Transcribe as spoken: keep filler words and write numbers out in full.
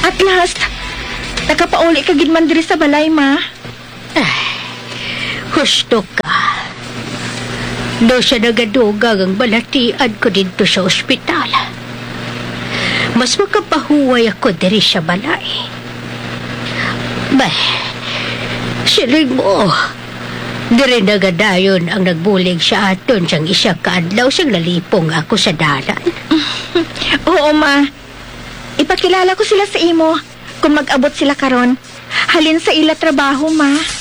At last, nakapauli ka gid man diri sa balay, ma. Husto ka. Do siya nagadugang ang balatian ko dito sa ospital. Mas makapahuway ako diri sa balay. Bah, siling mo. Diri nagadayon ang nagbulig sa aton siyang isa kaadlaw siyang nalipong ako sa dalan. Oo, ma. Ipakilala ko sila sa imo kung mag-abot sila karon. Halin sa ila trabaho, ma.